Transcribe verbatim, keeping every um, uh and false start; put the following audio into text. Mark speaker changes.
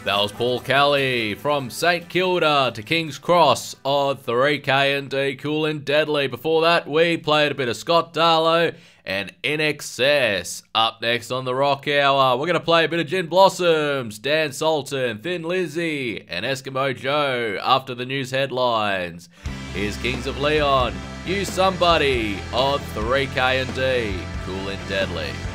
Speaker 1: That was Paul Kelly from St Kilda to King's Cross on three K and D, Cool and Deadly. Before that, we played a bit of Scott Darlow and In Excess. Up next on the Rock Hour, we're going to play a bit of Gin Blossoms, Dan Sultan, Thin Lizzy, and Eskimo Joe after the news headlines. Here's Kings of Leon, You Somebody on three K and D, Cool and Deadly.